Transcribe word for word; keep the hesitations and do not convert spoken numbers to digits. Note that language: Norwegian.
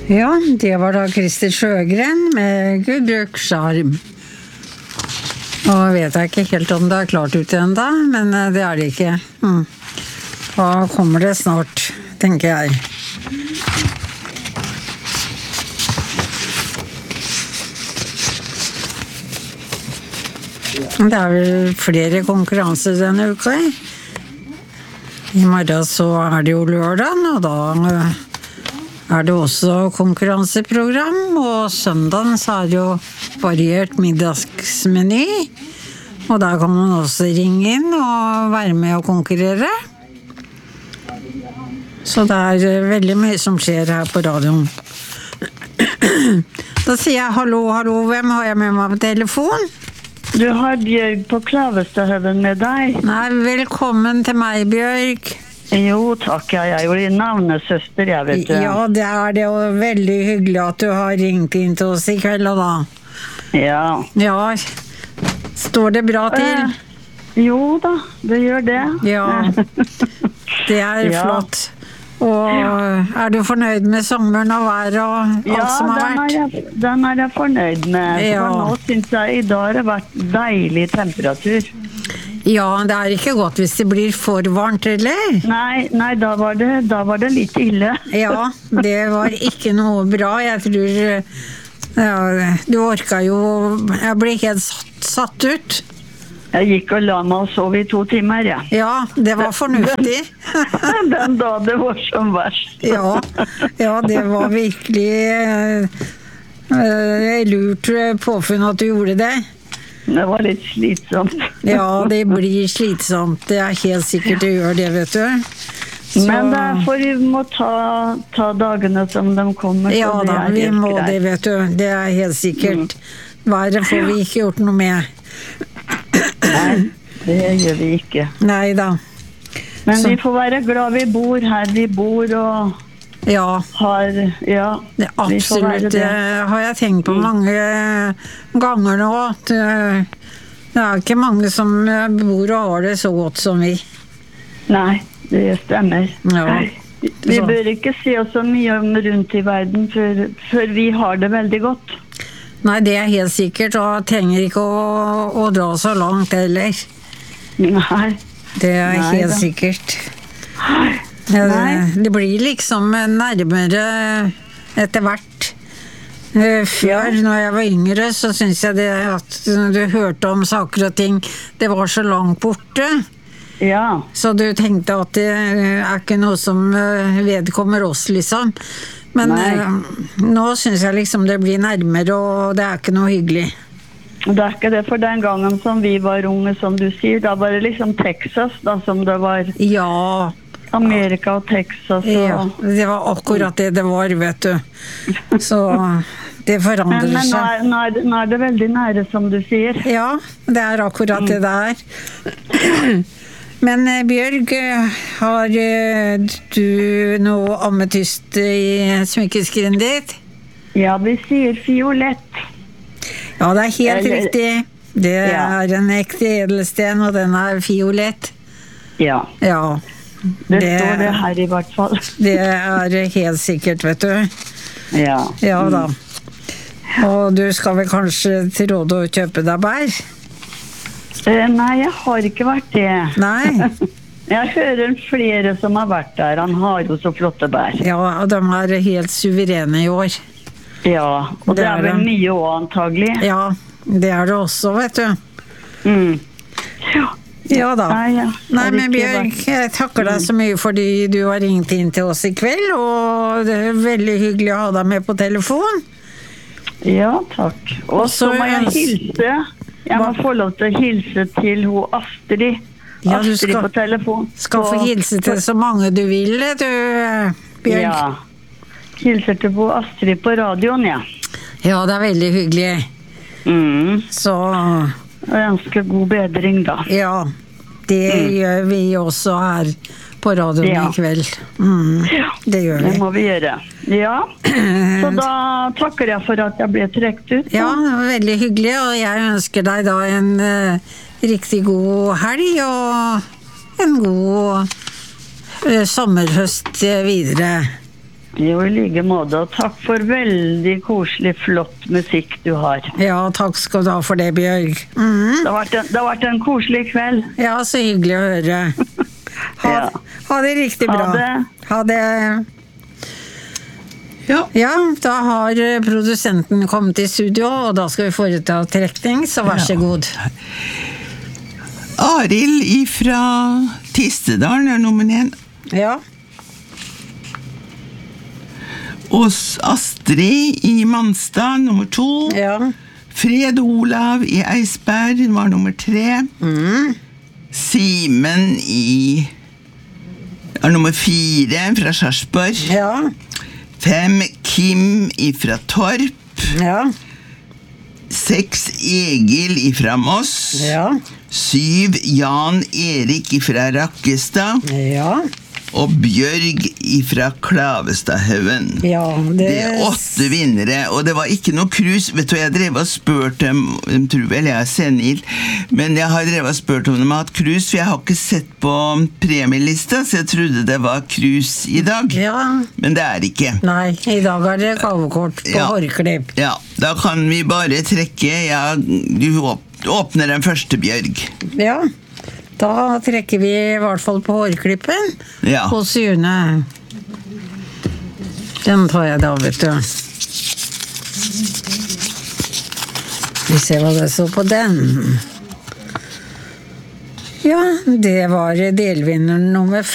Ja, det var da Christer Sjøgren med Gud bruk sjarm. Og vet jeg ikke helt om det er klart ut igjen da, men det er det ikke. Mm. Da kommer det snart, tenker jeg. Det er vel flere konkurranser denne uka. I morgen så er det jo lørdagen, og da er det også konkurranseprogram, og søndagen så er det jo variert middagsmeny, og der kan man også ringe inn og være med og konkurrere. Så det er veldig mye som skjer her på radioen. Da sier jeg hallo, hallo, hvem har jeg med meg på telefon? Du har Bjørg på Klavestadhaugen med deg. Nei, velkommen til meg, Bjørg. Jo, takk. Ja, jeg er jo din navnesøster, jeg vet du. Ja, det er det, og veldig hyggelig at du har ringt inn til oss i kveld, da. Ja. Ja, står det bra til? Eh, jo da, det gjør det. Ja, det er ja. Flott. Og er du fornøyd med sommeren og været og alt ja, som har vært? Ja, den, den er jeg fornøyd med. Ja. For nå synes jeg i dag har det vært deilig temperatur. Ja, det er ikke godt hvis det blir for varmt, eller? Nei, nei da, var det, da var det litt ille. Ja, det var ikke noe bra. Jeg tror ja, du orket jo, jeg ble helt satt, satt ut. Jeg gikk og la meg og sov i to timer, ja. Ja, det var fornuftig. Den, den da det var som verst. Ja, ja, det var virkelig uh, lurt påfunn at du gjorde det. Det var litt slitsomt. Ja, det blir slitsomt. Det er helt sikkert du gjør det, vet du. Så... Men derfor vi må ta, ta dagene som de kommer. Ja da, vi må greit. Det, vet du. Det er helt sikkert. Været får vi ikke gjort noe med. Nei, det gjør vi ikke. Nei da. Men så... vi får være glad vi bor her vi bor og ja. Har, ja. Det, absolutt, det har jeg tenkt på mange ganger nå, at det er ikke mange som bor og har det så godt som vi. Nei, det stemmer. Ja. Vi bør ikke se oss så mye om rundt i verden før, før vi har det veldig godt. Nei, det er helt sikkert, og jeg trenger ikke å, å dra så langt heller. Nei. Det er Nei, helt da. Sikkert. Nei. Det blir liksom nærmere etter hvert. Før, ja. Når jeg var yngre, så synes jeg det at du hørte om saker og ting, det var så langt borte. Ja. Så du tenkte at det er ikke noe som vedkommer oss, liksom. Men uh, nå synes jeg liksom det blir nærmere, og det er ikke noe hyggelig. Det er ikke det, for den gangen som vi var unge, som du sier, da var det liksom Texas, da som det var. Ja. Amerika og Texas. Og... Ja, det var akkurat det det var, vet du. Så det forandrer men, men nå er, seg. Nå er, det, nå er det veldig nære, som du sier. Ja, det er akkurat mm. det det er. Men Bjørg, har du noe ametyst i smykkeskrinet ditt? Ja, vi sier fiolett. Ja, det er helt Eller, riktig. Det ja. Er en ekte edelsten, og den er fiolett. Ja. Ja. Det, det står det her i hvert fall. Det er helt sikkert, vet du. Ja. Ja da. Og du skal vel kanskje til råd å kjøpe deg bær? Nei, jeg har ikke vært det. Nei. Jeg hører flere som har vært der. Han har jo så flotte bær. Ja, og de er helt suverene i år. Ja, og det, det er vel mye også antagelig. Ja, det er det også, vet du. Mm. Ja. Ja da. Nei, ja. Nei, men Bjørg, jeg takker deg så mye fordi du har ringt inn til oss i kveld, og det er veldig hyggelig å ha deg med på telefon. Ja, takk. Og så må jeg hilse. Jeg må få lov til å hilse til hun Astrid. Ja, du Astrid skal, på telefon. Skal få hilse til så mange du vil, du, Bjørg. Ja. Hilser til hun Astrid på radioen, ja. Ja, det er veldig hyggelig. Mm. Så... Og jeg ønsker god bedring, da. Ja, det mm. gjør vi også her på radioen ja. I kveld. Mm, ja, det gjør vi. Det må vi gjøre. Ja, så da takker jeg for at jeg ble trekt ut. Ja, det var veldig hyggelig, og jeg ønsker deg da en uh, riktig god helg, og en god uh, sommerhøst videre. Jo, i like måte, og takk for veldig koselig, flott musikk du har. Ja, takk skal du ha for det, Bjørg. Mm. Det har vært en, det har vært en koselig kveld. Ja, så hyggelig å høre. Ha, Ja. ha det riktig bra. Ha det. Ha det. Ja. Ja, da har eh, produsenten kommet i studio, og da skal vi foreta trekning, så vær så Ja. god. Arild ifra Tistedalen er nummer én. Ja, Og Astrid i Manstad, nummer to. ja. Fred Olav i Eisberg var nummer tre. Mm. Simen i er nummer fire fra Sarpsborg. Ja, Fem Kim ifra Torp. ja, Seks Egil ifra Moss. ja, Syv Jan Erik ifra Rakkestad. ja. Og Bjørg ifra Klavestadhaugen. Ja, det... Det er åtte vinnere, og det var ikke noe krus. Vet du, jeg drev og spurt dem, de tror vel jeg er senil, men jeg har drevet og spurt om de har hatt krus, for jeg har ikke sett på premielista, så jeg trodde det var krus i dag. Ja, Men det er ikke. nei, i dag er det gavekort på Ja. Horklipp. Ja, da kan vi bare trekke, ja, du åp- åpner den første, Bjørg. Ja, da trekker vi i hvert fall på hårklippen Ja. hos June. Den tar jeg da, vet du. Vi ser hva det står på den. Ja, det var delvinner nummer